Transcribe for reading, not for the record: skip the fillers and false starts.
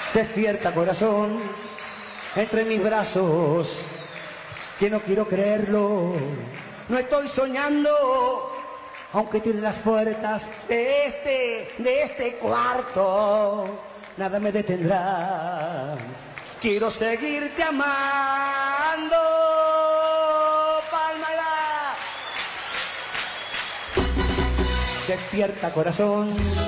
Despierta, corazón, entre mis brazos, que no quiero creerlo. No estoy soñando, aunque tiene las puertas de este cuarto. Nada me detendrá. Quiero seguirte amando. Pálmala. Despierta, corazón.